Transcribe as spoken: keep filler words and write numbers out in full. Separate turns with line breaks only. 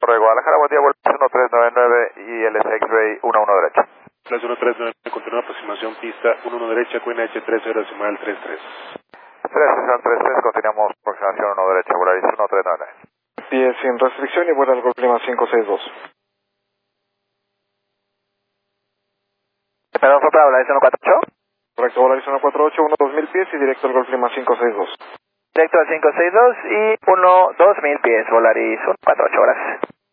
Torre Guadalajara, buen día, Volaris uno tres nueve nueve y L S X-Ray uno uno derecha.
Plaza uno tres nueve nueve, continúa aproximación pista uno uno derecha, Q N H tres cero decimal tres tres.
tres cero tres tres, continuamos aproximación uno derecha, Volaris uno tres nueve nueve.
Pie sin restricción y vuela al Golf Lima cinco seis dos.
Perdón, fue para Volaris uno cuatro ocho.
Correcto, Volaris uno cuatro ocho, uno dos mil pies y directo al Golf Lima cinco seis dos.
Directo al cinco seis dos y uno dos mil pies, Volaris uno cuatro ocho, gracias.